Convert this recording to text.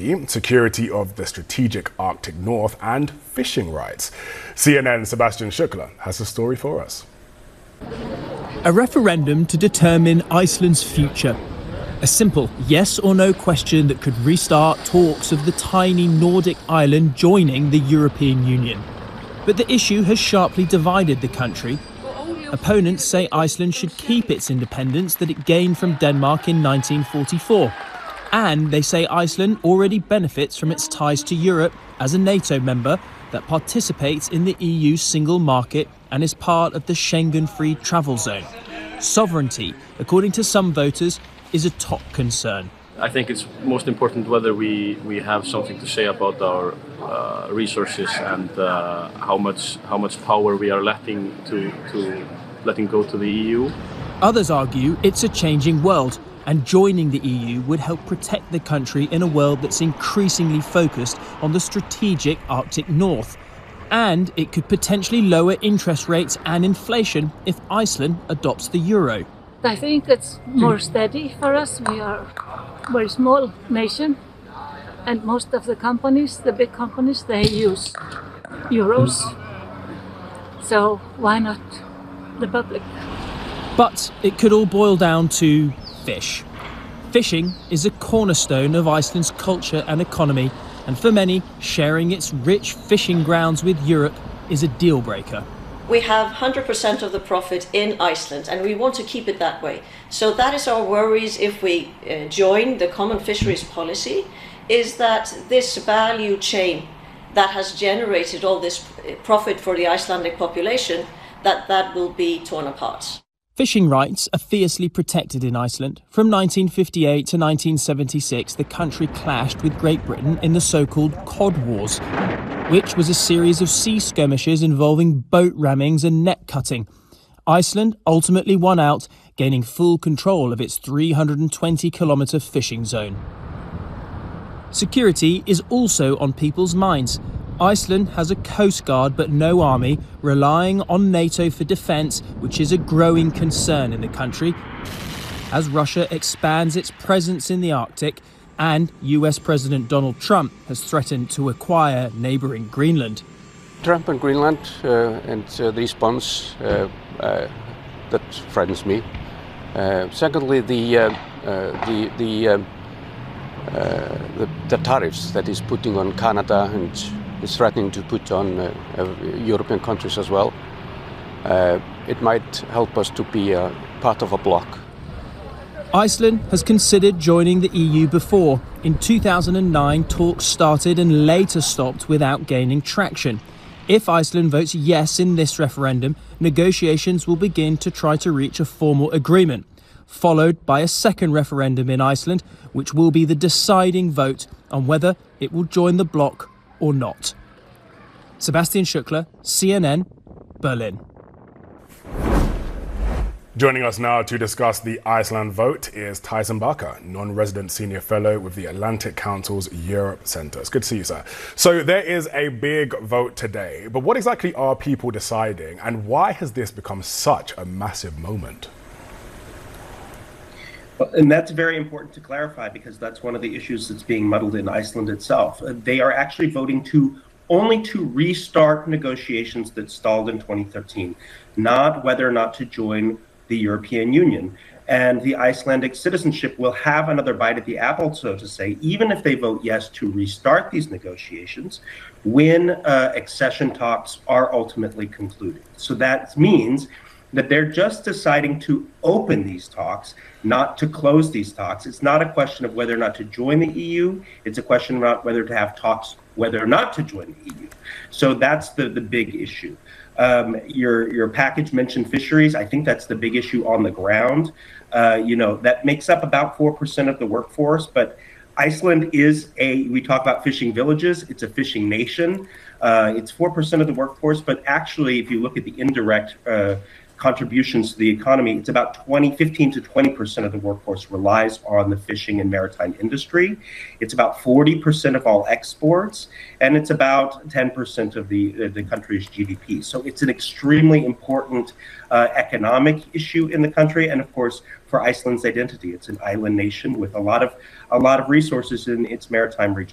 sovereignty, security of the strategic Arctic North, and fishing rights. CNN's Sebastian Schukler has the story for us. A referendum to determine Iceland's future. A simple yes or no question that could restart talks of the tiny Nordic island joining the European Union. But the issue has sharply divided the country. Opponents say Iceland should keep its independence that it gained from Denmark in 1944. And they say Iceland already benefits from its ties to Europe as a NATO member that participates in the EU's single market and is part of the Schengen-free travel zone. Sovereignty, according to some voters, is a top concern. I think it's most important whether we have something to say about our resources and how much power we are letting go to the EU. Others argue it's a changing world, and joining the EU would help protect the country in a world that's increasingly focused on the strategic Arctic North. And it could potentially lower interest rates and inflation if Iceland adopts the euro. I think it's more steady for us. We are a very small nation, and most of the companies, the big companies, they use euros. So why not the public? But it could all boil down to fish. Fishing is a cornerstone of Iceland's culture and economy, and for many, sharing its rich fishing grounds with Europe is a deal breaker. We have 100% of the profit in Iceland, and we want to keep it that way. So that is our worries if we join the common fisheries policy, is that this value chain that has generated all this profit for the Icelandic population, that will be torn apart. Fishing rights are fiercely protected in Iceland. From 1958 to 1976, the country clashed with Great Britain in the so-called Cod Wars, which was a series of sea skirmishes involving boat rammings and net cutting. Iceland ultimately won out, gaining full control of its 320-kilometre fishing zone. Security is also on people's minds. Iceland has a coast guard but no army, relying on NATO for defence, which is a growing concern in the country. As Russia expands its presence in the Arctic, and US President Donald Trump has threatened to acquire neighbouring Greenland. Trump and Greenland and the response, that frightens me. Secondly, the tariffs that he's putting on Canada and is threatening to put on European countries as well. It might help us to be part of a bloc. Iceland has considered joining the EU before. In 2009, talks started and later stopped without gaining traction. If Iceland votes yes in this referendum, negotiations will begin to try to reach a formal agreement, followed by a second referendum in Iceland, which will be the deciding vote on whether it will join the bloc or not. Sebastian Schukler, CNN, Berlin. Joining us now to discuss the Iceland vote is Tyson Barker, non-resident senior fellow with the Atlantic Council's Europe Centre. It's good to see you, sir. So there is a big vote today, but what exactly are people deciding, and why has this become such a massive moment? And that's very important to clarify, because that's one of the issues that's being muddled in Iceland itself. They are actually voting only to restart negotiations that stalled in 2013, not whether or not to join the European Union. And the Icelandic citizenship will have another bite at the apple, so to say, even if they vote yes to restart these negotiations when accession talks are ultimately concluded. So that means that they're just deciding to open these talks, not to close these talks. It's not a question of whether or not to join the EU. It's a question about whether to have talks, whether or not to join the EU. So that's the big issue. Your package mentioned fisheries. I think that's the big issue on the ground. That makes up about 4% of the workforce, but Iceland is we talk about fishing villages, it's a fishing nation. It's 4% of the workforce, but actually, if you look at the indirect contributions to the economy, it's about 15 to 20% of the workforce relies on the fishing and maritime industry. It's about 40% of all exports, and it's about 10% of the country's GDP. So it's an extremely important economic issue in the country, and of course, for Iceland's identity, it's an island nation with a lot of resources in its maritime region.